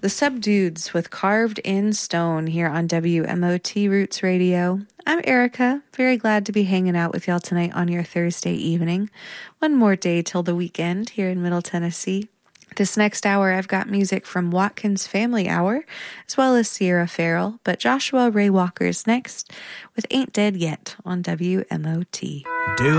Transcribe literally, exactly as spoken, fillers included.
The Subdudes with Carved in Stone here on W M O T Roots Radio. I'm Erica, very glad to be hanging out with y'all tonight on your Thursday evening. One more day till the weekend here in Middle Tennessee. This next hour, I've got music from Watkins Family Hour, as well as Sierra Farrell, but Joshua Ray Walker's next with Ain't Dead Yet on W M O T. Do